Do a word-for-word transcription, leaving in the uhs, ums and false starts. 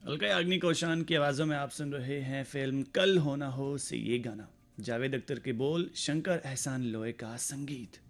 अलका याग्निक कौशान की आवाज़ों में आप सुन रहे हैं फिल्म कल हो ना हो से ये गाना। जावेद अख्तर के बोल, शंकर एहसान लोए का संगीत।